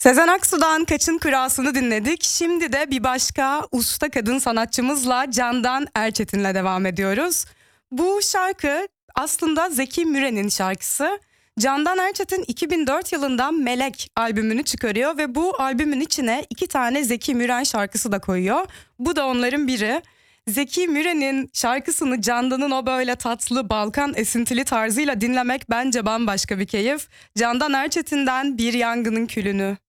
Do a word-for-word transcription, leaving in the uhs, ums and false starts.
Sezen Aksu'dan Kaçın Kurası'nı dinledik. Şimdi de bir başka usta kadın sanatçımızla Candan Erçetin'le devam ediyoruz. Bu şarkı aslında Zeki Müren'in şarkısı. Candan Erçetin iki bin dört yılında Melek albümünü çıkarıyor ve bu albümün içine iki tane Zeki Müren şarkısı da koyuyor. Bu da onların biri. Zeki Müren'in şarkısını Candan'ın o böyle tatlı Balkan esintili tarzıyla dinlemek bence bambaşka bir keyif. Candan Erçetin'den Bir Yangının Külünü.